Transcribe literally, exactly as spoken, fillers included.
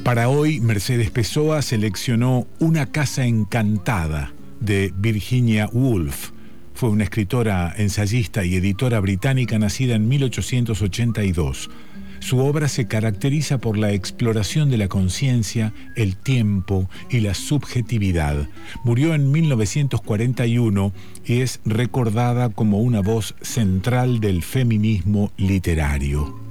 Para hoy, Mercedes Pessoa seleccionó Una casa encantada, de Virginia Woolf. Fue una escritora, ensayista y editora británica nacida en mil ochocientos ochenta y dos. Su obra se caracteriza por la exploración de la conciencia, el tiempo y la subjetividad. Murió en mil novecientos cuarenta y uno y es recordada como una voz central del feminismo literario.